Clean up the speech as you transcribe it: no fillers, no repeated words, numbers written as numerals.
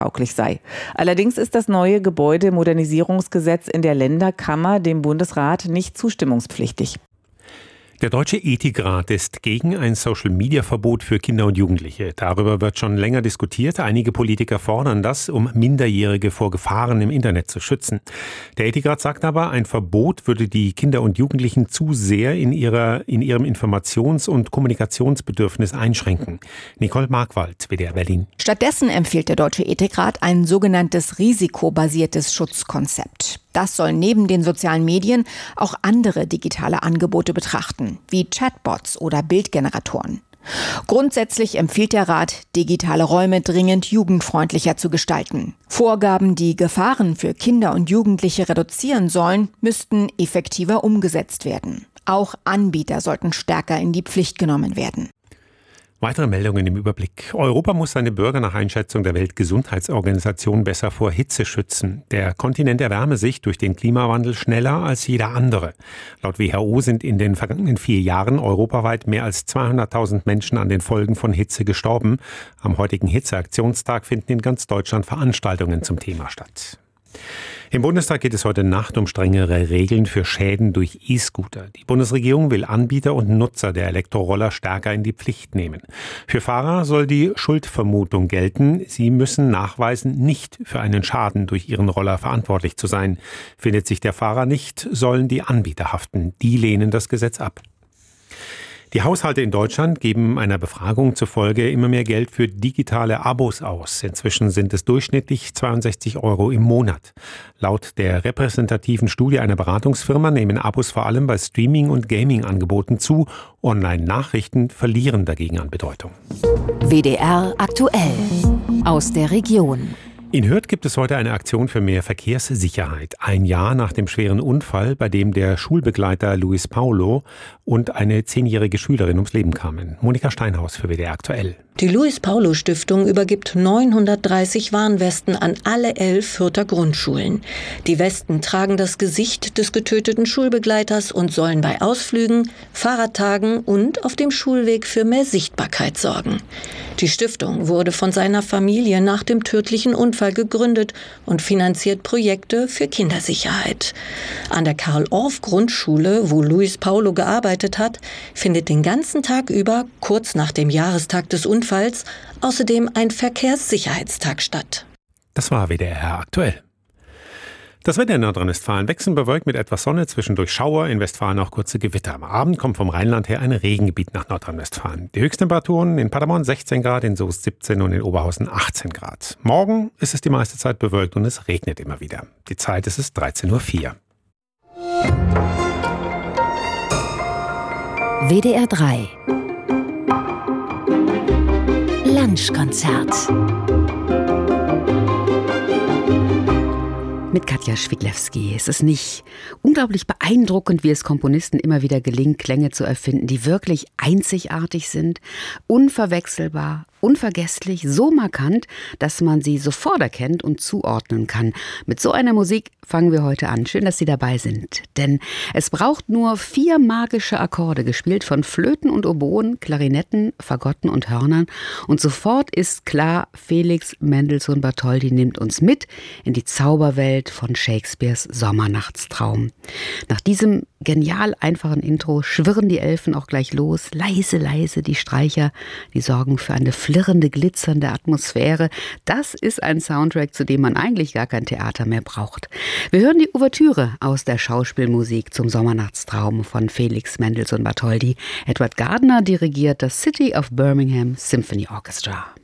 tauglich sei. Allerdings ist das neue Gebäudemodernisierungsgesetz in der Länderkammer dem Bundesrat nicht zustimmungspflichtig. Der Deutsche Ethikrat ist gegen ein Social-Media-Verbot für Kinder und Jugendliche. Darüber wird schon länger diskutiert. Einige Politiker fordern das, um Minderjährige vor Gefahren im Internet zu schützen. Der Ethikrat sagt aber, ein Verbot würde die Kinder und Jugendlichen zu sehr in ihrem Informations- und Kommunikationsbedürfnis einschränken. Nicole Markwald, WDR Berlin. Stattdessen empfiehlt der Deutsche Ethikrat ein sogenanntes risikobasiertes Schutzkonzept. Das soll neben den sozialen Medien auch andere digitale Angebote betrachten, wie Chatbots oder Bildgeneratoren. Grundsätzlich empfiehlt der Rat, digitale Räume dringend jugendfreundlicher zu gestalten. Vorgaben, die Gefahren für Kinder und Jugendliche reduzieren sollen, müssten effektiver umgesetzt werden. Auch Anbieter sollten stärker in die Pflicht genommen werden. Weitere Meldungen im Überblick. Europa muss seine Bürger nach Einschätzung der Weltgesundheitsorganisation besser vor Hitze schützen. Der Kontinent erwärme sich durch den Klimawandel schneller als jeder andere. Laut WHO sind in den vergangenen 4 Jahren europaweit mehr als 200.000 Menschen an den Folgen von Hitze gestorben. Am heutigen Hitzeaktionstag finden in ganz Deutschland Veranstaltungen zum Thema statt. Im Bundestag geht es heute Nacht um strengere Regeln für Schäden durch E-Scooter. Die Bundesregierung will Anbieter und Nutzer der Elektroroller stärker in die Pflicht nehmen. Für Fahrer soll die Schuldvermutung gelten. Sie müssen nachweisen, nicht für einen Schaden durch ihren Roller verantwortlich zu sein. Findet sich der Fahrer nicht, sollen die Anbieter haften. Die lehnen das Gesetz ab. Die Haushalte in Deutschland geben einer Befragung zufolge immer mehr Geld für digitale Abos aus. Inzwischen sind es durchschnittlich 62 € im Monat. Laut der repräsentativen Studie einer Beratungsfirma nehmen Abos vor allem bei Streaming- und Gaming-Angeboten zu. Online-Nachrichten verlieren dagegen an Bedeutung. WDR aktuell aus der Region. In Hürth gibt es heute eine Aktion für mehr Verkehrssicherheit. 1 Jahr nach dem schweren Unfall, bei dem der Schulbegleiter Luis Paulo und eine 10-jährige Schülerin ums Leben kamen. Monika Steinhaus für WDR aktuell. Die Luis-Paulo-Stiftung übergibt 930 Warnwesten an alle 11 Fürther Grundschulen. Die Westen tragen das Gesicht des getöteten Schulbegleiters und sollen bei Ausflügen, Fahrradtagen und auf dem Schulweg für mehr Sichtbarkeit sorgen. Die Stiftung wurde von seiner Familie nach dem tödlichen Unfall gegründet und finanziert Projekte für Kindersicherheit. An der Karl-Orff-Grundschule, wo Luis Paulo gearbeitet hat, findet den ganzen Tag über, kurz nach dem Jahrestag des Unfalls, außerdem ein Verkehrssicherheitstag statt. Das war WDR aktuell. Das Wetter in Nordrhein-Westfalen wechselnd bewölkt mit etwas Sonne, zwischendurch Schauer, in Westfalen auch kurze Gewitter. Am Abend kommt vom Rheinland her ein Regengebiet nach Nordrhein-Westfalen. Die Höchsttemperaturen in Paderborn 16 Grad, in Soest 17 und in Oberhausen 18 Grad. Morgen ist es die meiste Zeit bewölkt und es regnet immer wieder. Die Zeit ist es 13:04 Uhr. WDR 3 Lunchkonzert mit Katja Schwidlewski. Es ist nicht unglaublich beeindruckend, wie es Komponisten immer wieder gelingt, Klänge zu erfinden, die wirklich einzigartig sind, unverwechselbar, unvergesslich, so markant, dass man sie sofort erkennt und zuordnen kann. Mit so einer Musik fangen wir heute an. Schön, dass Sie dabei sind. Denn es braucht nur 4 magische Akkorde, gespielt von Flöten und Oboen, Klarinetten, Fagotten und Hörnern. Und sofort ist klar, Felix Mendelssohn Bartholdy nimmt uns mit in die Zauberwelt von Shakespeares Sommernachtstraum. Nach diesem genial einfachen Intro schwirren die Elfen auch gleich los. Leise, leise, die Streicher, die sorgen für eine flirrende, glitzernde Atmosphäre. Das ist ein Soundtrack, zu dem man eigentlich gar kein Theater mehr braucht. Wir hören die Ouvertüre aus der Schauspielmusik zum Sommernachtstraum von Felix Mendelssohn Bartholdy. Edward Gardner dirigiert das City of Birmingham Symphony Orchestra.